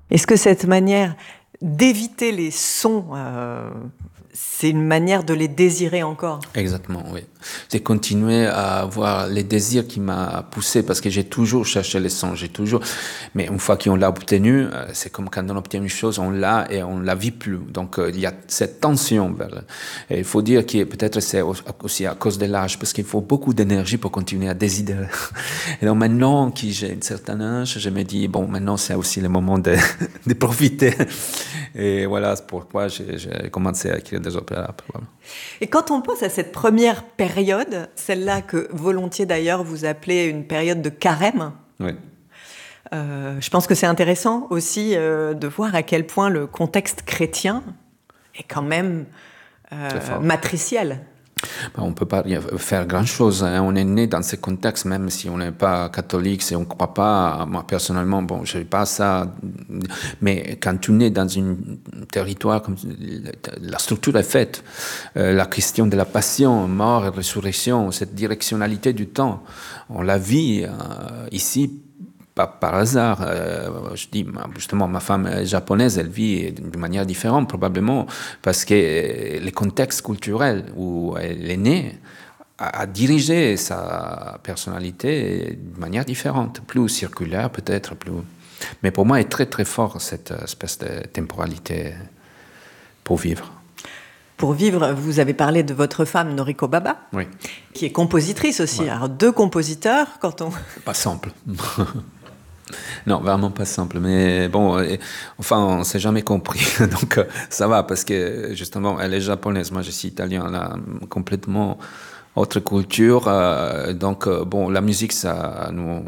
Est-ce que cette manière d'éviter les sons, c'est une manière de les désirer encore? Exactement, oui. J'ai continué à avoir les désirs qui m'a poussé parce que j'ai toujours cherché les sons, mais une fois qu'on l'a obtenu, c'est comme quand on obtient une chose, on l'a et on la vit plus. Donc, il y a cette tension. Et il faut dire que peut-être c'est aussi à cause de l'âge, parce qu'il faut beaucoup d'énergie pour continuer à désirer. Et donc maintenant que j'ai un certain âge, je me dis, bon, maintenant c'est aussi le moment de profiter. Et voilà, c'est pourquoi j'ai commencé à écrire des opéras. Voilà. Et quand on pense à cette première période, celle-là que volontiers d'ailleurs vous appelez une période de carême, oui. Je pense que c'est intéressant aussi de voir à quel point le contexte chrétien est quand même matriciel. On ne peut pas faire grand-chose. Hein. On est né dans ce contexte, même si on n'est pas catholique, si on ne croit pas. Moi, personnellement, bon, je n'ai pas ça. Mais quand tu nais dans un territoire, comme la structure est faite, la question de la passion, mort et résurrection, cette directionnalité du temps, on la vit ici. Pas par hasard. Je dis, justement, ma femme est japonaise, elle vit d'une manière différente, probablement, parce que le contexte culturel où elle est née a dirigé sa personnalité d'une manière différente, plus circulaire peut-être, plus... Mais pour moi, est très très fort cette espèce de temporalité pour vivre. Pour vivre, vous avez parlé de votre femme, Noriko Baba, oui. Qui est compositrice aussi. Ouais. Alors, 2 compositeurs, quand on... Pas simple. Non, vraiment pas simple. Mais bon, enfin, on ne s'est jamais compris. Donc, ça va, parce que justement, elle est japonaise. Moi, je suis italien. On a complètement autre culture. Donc, bon, la musique, ça nous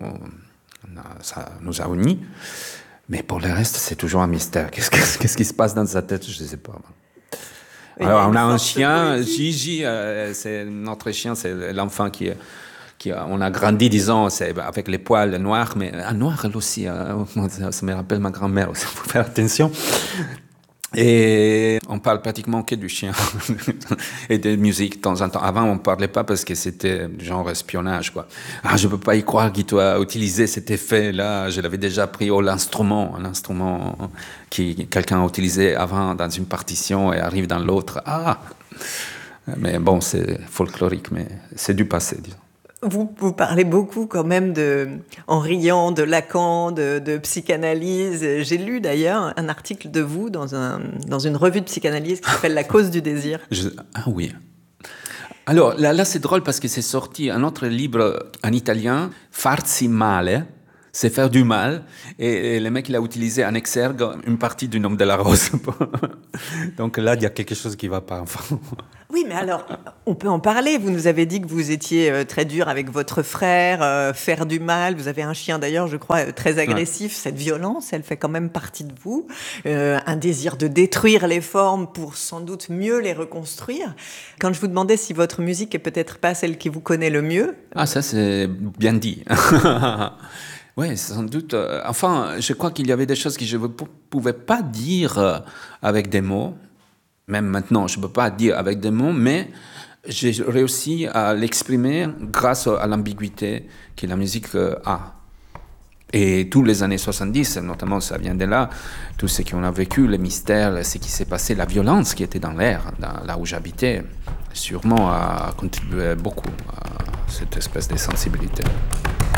a unis. Mais pour le reste, c'est toujours un mystère. Qu'est-ce qui se passe dans sa tête? Je ne sais pas. Alors, on a un chien, Gigi. C'est notre chien, c'est l'enfant qui on a grandi, disons, avec les poils noirs, mais noir elle aussi, ça me rappelle ma grand-mère aussi, il faut faire attention. Et on parle pratiquement que du chien et de musique de temps en temps. Avant, on ne parlait pas parce que c'était genre espionnage, quoi. Ah, je ne peux pas y croire qu'il doit utiliser cet effet-là. Je l'avais déjà pris un instrument que quelqu'un a utilisé avant dans une partition et arrive dans l'autre. Ah! Mais bon, c'est folklorique, mais c'est du passé, disons. Vous parlez beaucoup quand même en riant de Lacan, de psychanalyse. J'ai lu d'ailleurs un article de vous dans une revue de psychanalyse qui s'appelle La cause du désir. Ah oui. Alors là c'est drôle parce que c'est sorti un autre livre en italien, Farsi male, c'est faire du mal, et le mec il a utilisé en exergue une partie du nom de la rose. Donc là il y a quelque chose qui ne va pas. Enfin. Oui, mais alors, on peut en parler. Vous nous avez dit que vous étiez très dur avec votre frère, faire du mal. Vous avez un chien, d'ailleurs, je crois, très agressif. Ouais. Cette violence, elle fait quand même partie de vous. Un désir de détruire les formes pour sans doute mieux les reconstruire. Quand je vous demandais si votre musique est peut-être pas celle qui vous connaît le mieux... Ah, ça, c'est bien dit. Oui, sans doute. Enfin, je crois qu'il y avait des choses que je ne pouvais pas dire avec des mots. Même maintenant, je ne peux pas dire avec des mots, mais j'ai réussi à l'exprimer grâce à l'ambiguïté que la musique a. Et tous les années 70, notamment, ça vient de là, tout ce qu'on a vécu, les mystères, ce qui s'est passé, la violence qui était dans l'air, là où j'habitais, sûrement a contribué beaucoup à cette espèce de sensibilité.